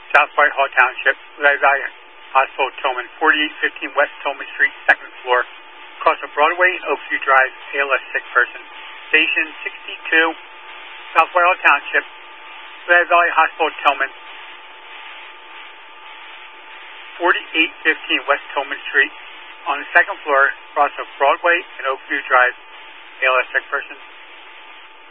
South Whitehall Township, Lehigh Valley Hospital, Tillman, 4815 West Tillman Street, second floor, across from Broadway and Oakview Drive, ALS sick person. Station 62, South Whitehall Township, Lehigh Valley Hospital, Tillman, 4815 West Tillman Street, on the second floor, across from Broadway and Oakview Drive, ALS sick person.